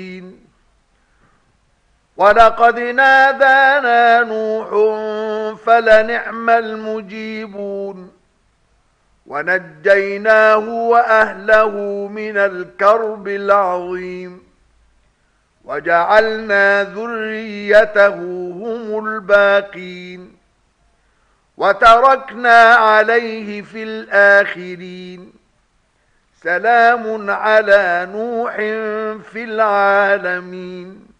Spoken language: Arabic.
ولقد نادانا نوح فلنعم المجيبون ونجيناه وأهله من الكرب العظيم وجعلنا ذريته هم الباقين وتركنا عليه في الآخرين سلام على نوح في العالمين